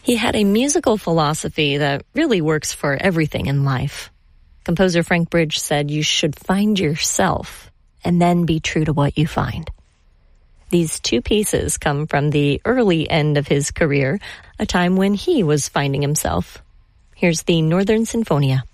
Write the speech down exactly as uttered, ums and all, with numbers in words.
He had a musical philosophy that really works for everything in life. Composer Frank Bridge said you should find yourself and then be true to what you find. These two pieces come from the early end of his career, a time when he was finding himself. Here's the Northern Sinfonia.